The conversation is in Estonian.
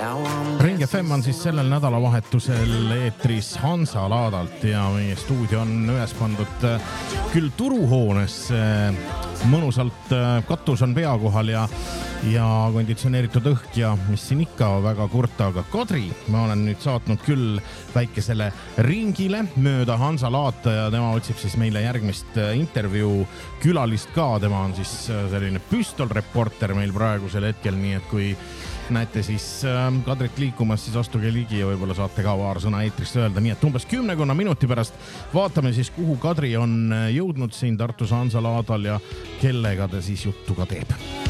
Ring FM on siis sellel nädalavahetusel eetris Hansa laadalt ja meie stuudio on üles pandud küll turuhoonesse, mõnusalt katus on pea kohal ja konditsioneeritud õhk ja mis siin ikka väga kurta, aga Kadri ma olen nüüd saatnud küll väikesele ringile mööda Hansa laata ja tema otsib siis meile järgmist intervjuu külalist ka. Tema on siis selline püstolreporter meil praegusel hetkel, nii et kui näete siis Kadrit liikumas, siis astuge ligi ja võib-olla saate ka paar sõna eetrist öelda. Nii et umbes 10 minuti pärast vaatame siis, kuhu Kadri on jõudnud siin Tartus Hansa laadal ja kellega ta siis juttu ka teeb.